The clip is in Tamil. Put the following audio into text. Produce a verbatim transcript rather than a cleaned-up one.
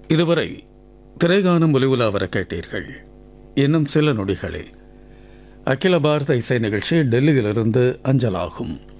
இதுவரை திரைகாணும் ஒலிவுலா வர கேட்டீர்கள். இன்னும் சில நொடிகளில் அகில பாரத இசை நிகழ்ச்சி டெல்லியிலிருந்து அஞ்சலாகும்.